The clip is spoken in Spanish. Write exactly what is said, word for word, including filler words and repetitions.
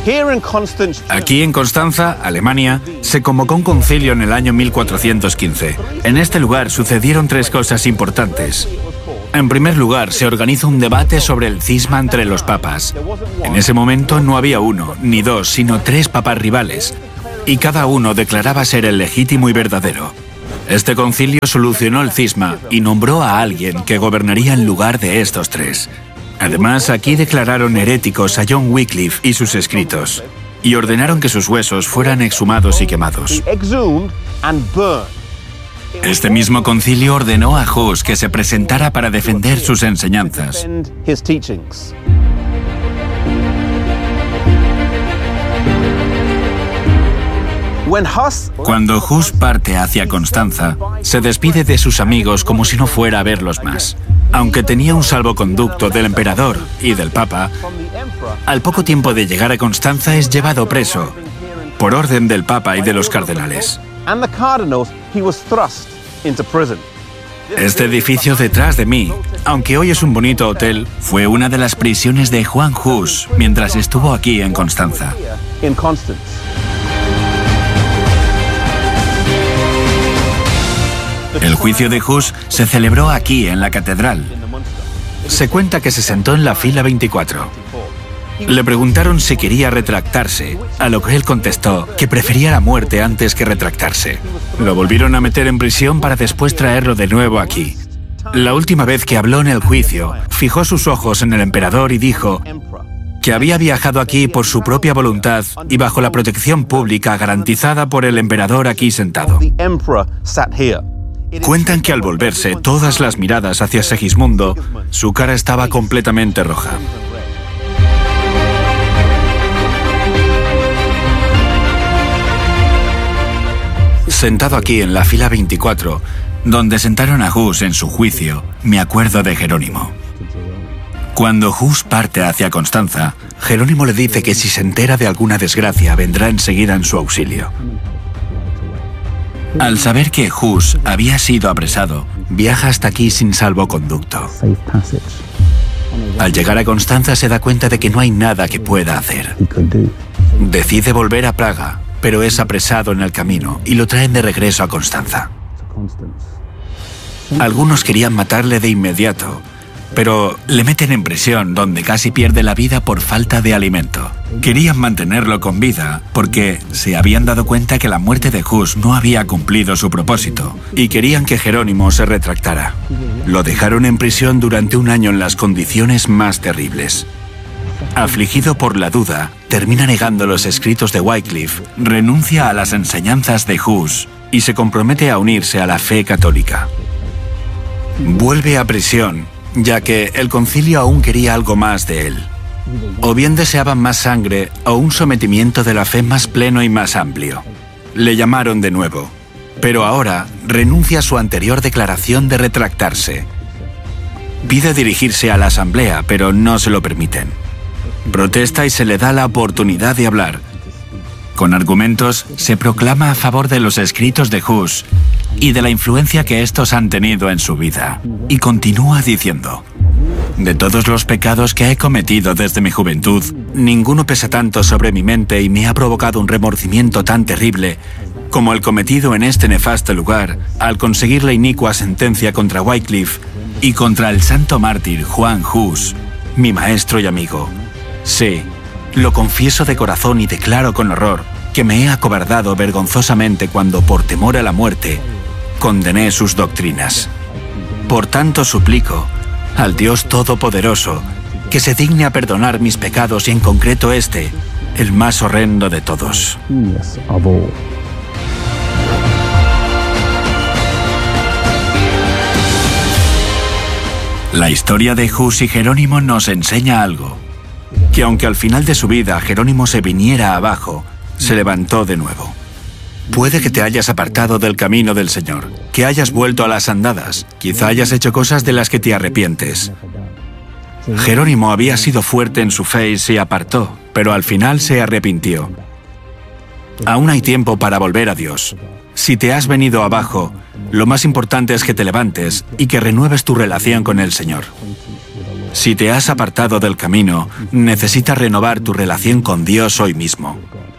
Aquí en Constanza, Alemania, se convocó un concilio en el año mil cuatrocientos quince. En este lugar sucedieron tres cosas importantes. En primer lugar, se organiza un debate sobre el cisma entre los papas. En ese momento no había uno, ni dos, sino tres papas rivales, y cada uno declaraba ser el legítimo y verdadero. Este concilio solucionó el cisma y nombró a alguien que gobernaría en lugar de estos tres. Además, aquí declararon heréticos a John Wycliffe y sus escritos, y ordenaron que sus huesos fueran exhumados y quemados. Este mismo concilio ordenó a Hus que se presentara para defender sus enseñanzas. Cuando Hus parte hacia Constanza, se despide de sus amigos como si no fuera a verlos más. Aunque tenía un salvoconducto del emperador y del papa, al poco tiempo de llegar a Constanza es llevado preso, por orden del papa y de los cardenales. Este edificio detrás de mí, aunque hoy es un bonito hotel, fue una de las prisiones de Juan Hus mientras estuvo aquí en Constanza. El juicio de Hus se celebró aquí en la catedral. Se cuenta que se sentó en la fila veinticuatro. Le preguntaron si quería retractarse, a lo que él contestó que prefería la muerte antes que retractarse. Lo volvieron a meter en prisión para después traerlo de nuevo aquí. La última vez que habló en el juicio, fijó sus ojos en el emperador y dijo que había viajado aquí por su propia voluntad y bajo la protección pública garantizada por el emperador aquí sentado. Cuentan que al volverse todas las miradas hacia Segismundo, su cara estaba completamente roja. Sentado aquí en la fila veinticuatro, donde sentaron a Hus en su juicio, me acuerdo de Jerónimo. Cuando Hus parte hacia Constanza, Jerónimo le dice que si se entera de alguna desgracia vendrá enseguida en su auxilio. Al saber que Hus había sido apresado, viaja hasta aquí sin salvoconducto. Al llegar a Constanza se da cuenta de que no hay nada que pueda hacer. Decide volver a Praga, pero es apresado en el camino y lo traen de regreso a Constanza. Algunos querían matarle de inmediato, pero le meten en prisión donde casi pierde la vida por falta de alimento. Querían mantenerlo con vida porque se habían dado cuenta que la muerte de Hus no había cumplido su propósito y querían que Jerónimo se retractara. Lo dejaron en prisión durante un año en las condiciones más terribles. Afligido por la duda, termina negando los escritos de Wycliffe, renuncia a las enseñanzas de Hus y se compromete a unirse a la fe católica. Vuelve a prisión, ya que el concilio aún quería algo más de él. O bien deseaban más sangre o un sometimiento de la fe más pleno y más amplio. Le llamaron de nuevo, pero ahora renuncia a su anterior declaración de retractarse. Pide dirigirse a la asamblea, pero no se lo permiten. Protesta y se le da la oportunidad de hablar. Con argumentos, se proclama a favor de los escritos de Hus y de la influencia que estos han tenido en su vida. Y continúa diciendo: de todos los pecados que he cometido desde mi juventud, ninguno pesa tanto sobre mi mente y me ha provocado un remordimiento tan terrible como el cometido en este nefasto lugar al conseguir la inicua sentencia contra Wycliffe y contra el santo mártir Juan Hus, mi maestro y amigo. Sí, lo confieso de corazón y declaro con horror que me he acobardado vergonzosamente cuando, por temor a la muerte, condené sus doctrinas. Por tanto suplico al Dios Todopoderoso que se digne a perdonar mis pecados y en concreto este, el más horrendo de todos. La historia de Hus y Jerónimo nos enseña algo, que aunque al final de su vida Jerónimo se viniera abajo, se levantó de nuevo. Puede que te hayas apartado del camino del Señor, que hayas vuelto a las andadas, quizá hayas hecho cosas de las que te arrepientes. Jerónimo había sido fuerte en su fe y se apartó, pero al final se arrepintió. Aún hay tiempo para volver a Dios. Si te has venido abajo, lo más importante es que te levantes y que renueves tu relación con el Señor. Si te has apartado del camino, necesitas renovar tu relación con Dios hoy mismo.